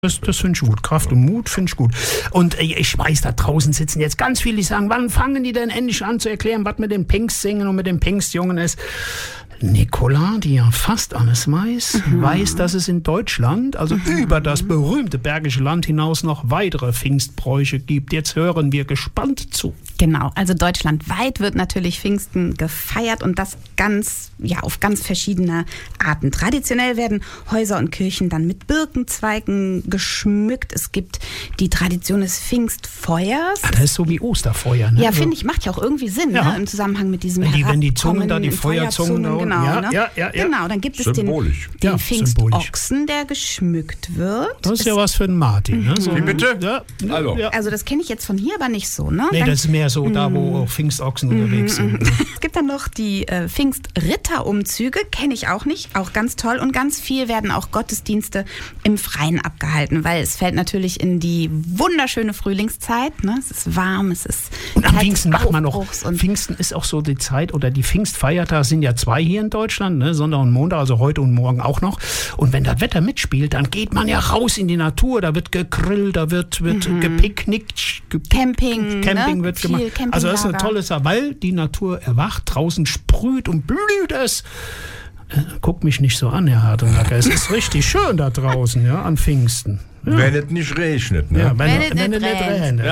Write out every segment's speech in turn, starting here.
Das finde ich gut. Kraft und Mut finde ich gut. Und ich weiß, da draußen sitzen jetzt ganz viele, die sagen, wann fangen die denn endlich an zu erklären, was mit dem Pfingstsingen und mit dem Pfingstjungen ist? Nicola, die ja fast alles weiß, dass es in Deutschland, also über das berühmte Bergische Land hinaus, noch weitere Pfingstbräuche gibt. Jetzt hören wir gespannt zu. Genau, also deutschlandweit wird natürlich Pfingsten gefeiert und das auf ganz verschiedene Arten. Traditionell werden Häuser und Kirchen dann mit Birkenzweigen geschmückt. Es gibt die Tradition des Pfingstfeuers. Das ist so wie Osterfeuer, ne? Ja, finde ich, macht ja auch irgendwie Sinn, ne? Im Zusammenhang mit diesem wenn die Zungen da, die Feuerzungen da. Genau, Genau, dann gibt es den Pfingstochsen, der geschmückt wird. Das ist ja was für den Martin. Ne? So, wie bitte? Ja. Also das kenne ich jetzt von hier aber nicht so. Ne? Nee, das ist mehr so da, wo auch Pfingstochsen unterwegs sind. Es gibt dann noch die Pfingstritterumzüge, kenne ich auch nicht, auch ganz toll. Und ganz viel werden auch Gottesdienste im Freien abgehalten, weil es fällt natürlich in die wunderschöne Frühlingszeit. Ne? Es ist warm, es ist und am Pfingsten macht man noch. Pfingsten ist auch so die Zeit, oder die Pfingstfeiertage sind ja 2 hier in Deutschland, ne? Sonntag und Montag, also heute und morgen auch noch. Und wenn das Wetter mitspielt, dann geht man ja raus in die Natur, da wird gegrillt, da wird gepicknickt, Camping wird gemacht. Also das ist eine tolle Sache, weil die Natur erwacht, draußen sprüht und blüht es. Guck mich nicht so an, Herr Hartenacker. Es ist richtig schön da draußen, ja, an Pfingsten. Ja. Wenn es nicht regnet, ne? Ja, wenn es nicht regnet.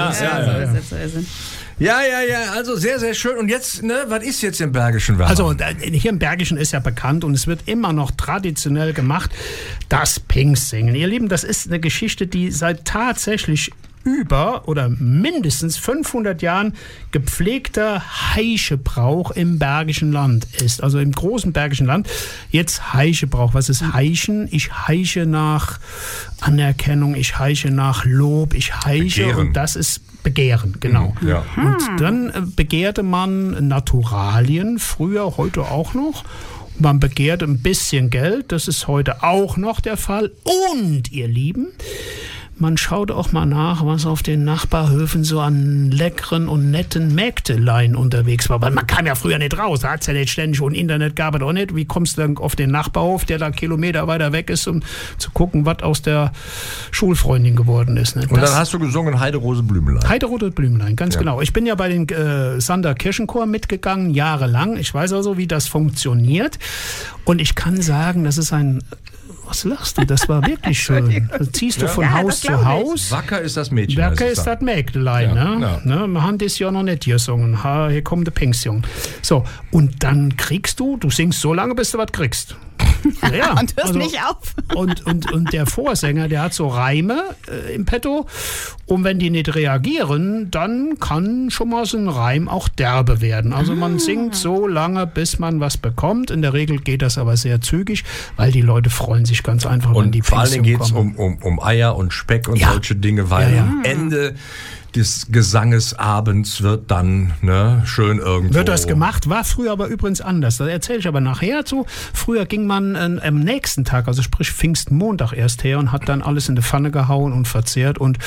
Ja, also sehr, sehr schön. Und jetzt, ne, was ist jetzt im Bergischen Wald? Also hier im Bergischen ist ja bekannt und es wird immer noch traditionell gemacht, das Pfingstsingen. Ihr Lieben, das ist eine Geschichte, die seit tatsächlich über oder mindestens 500 Jahren gepflegter Heischebrauch im Bergischen Land ist. Also im großen Bergischen Land. Jetzt Heischebrauch. Was ist Heischen? Ich heische nach Anerkennung, ich heische nach Lob, ich heische Begehren. Und das ist Begehren, genau. Ja. Und dann begehrte man Naturalien, früher, heute auch noch. Man begehrt ein bisschen Geld, das ist heute auch noch der Fall. Und, ihr Lieben, man schaut auch mal nach, was auf den Nachbarhöfen so an leckeren und netten Mägdelein unterwegs war. Weil man kam ja früher nicht raus, da hat es ja nicht ständig und Internet gab es auch nicht. Wie kommst du dann auf den Nachbarhof, der da Kilometer weiter weg ist, um zu gucken, was aus der Schulfreundin geworden ist. Ne? Und dann hast du gesungen Heiderose Blümelein. Heiderose Blümelein, ganz genau. Ich bin ja bei den Sander Kirchenchor mitgegangen, jahrelang. Ich weiß also, wie das funktioniert. Und ich kann sagen, das ist ein... Was lachst du? Das war wirklich schön. Ziehst du von Haus zu Haus. Wacker ist das Mädchen. Wacker ist das Mägdelein. Ja. Ne? Man hat das ja noch nicht gesungen. Hier kommt der Pfingstjung. So, und dann kriegst du singst so lange, bis du was kriegst. Ja, und hörst nicht auf. Und der Vorsänger, der hat so Reime im Petto. Und wenn die nicht reagieren, dann kann schon mal so ein Reim auch derbe werden. Also man singt so lange, bis man was bekommt. In der Regel geht das aber sehr zügig, weil die Leute freuen sich ganz einfach, wenn die Pfingstjung kommen. Und vor allem geht es um Eier und Speck und solche Dinge, weil am Ende des Gesangesabends wird dann schön irgendwo... Wird das gemacht, war früher aber übrigens anders. Das erzähle ich aber nachher zu. Früher ging man am nächsten Tag, also sprich Pfingstmontag erst her und hat dann alles in die Pfanne gehauen und verzehrt und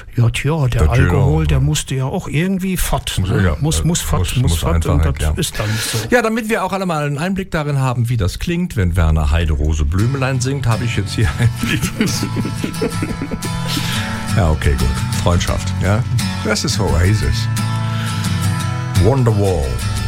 der Alkohol, der musste ja auch irgendwie fort. Muss fort und das ist dann so. Ja, damit wir auch alle mal einen Einblick darin haben, wie das klingt, wenn Werner Heiderose Blümelein singt, habe ich jetzt hier ein Lied. Ja, okay, gut. Freundschaft, ja. Das ist Oasis. Wonderwall.